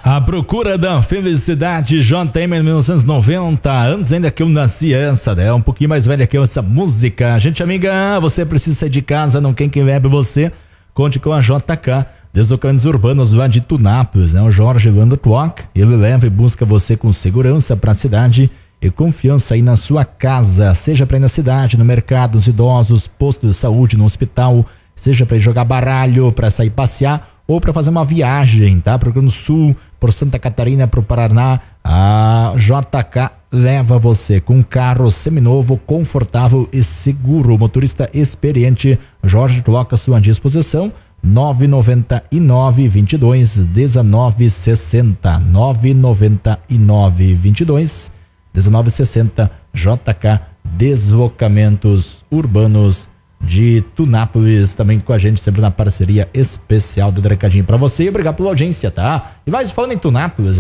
A Procura da Felicidade, JM 1990, antes ainda que eu nasci, essa, né? Um pouquinho mais velha que eu, essa música. Gente amiga, você precisa sair de casa, não quem leve você, conte com a JK, Deslocamentos Urbanos lá de Tunápolis, né? O Jorge Landertwalk, ele leva e busca você com segurança para a cidade e confiança aí na sua casa, seja para ir na cidade, no mercado, nos idosos, posto de saúde, no hospital, seja para ir jogar baralho, para sair passear ou para fazer uma viagem, tá? Pro Rio Grande do Sul, por Santa Catarina, pro Paraná, a JK leva você com um carro seminovo, confortável e seguro. Motorista experiente, Jorge coloca à sua disposição, 999 22 1960, 999 22 1960, JK Deslocamentos Urbanos de Tunápolis, também com a gente, sempre na parceria especial do Recadinho pra você. E obrigado pela audiência, tá? E mais falando em Tunápolis,